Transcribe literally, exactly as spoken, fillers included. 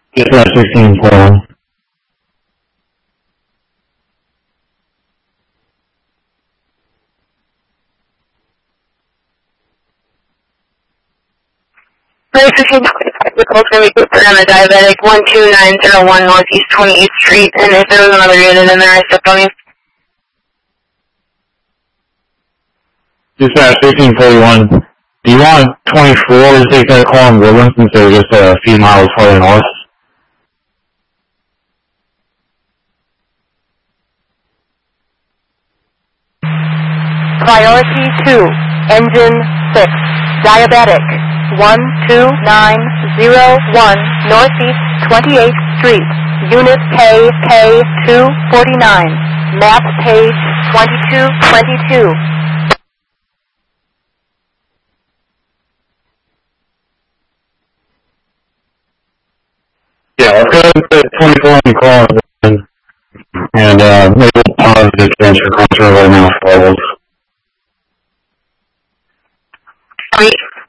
Dispatch sixteen forty-one. sixteen twenty-five, the call can be put on a diabetic, one two nine zero one Northeast twenty-eighth Street, and if there was another unit in there, I stepped on you. Dispatch sixteen forty-one. Do you want twenty-four to take that call in Woodland since they're just a few miles farther north? Priority two, engine six, diabetic, one two nine zero one Northeast twenty-eighth Street, unit K K two forty-nine, map page twenty-two twenty-two. Yeah, let's go ahead and put twenty-four on the call and, and uh, maybe we'll pause the transfer control right now. Three.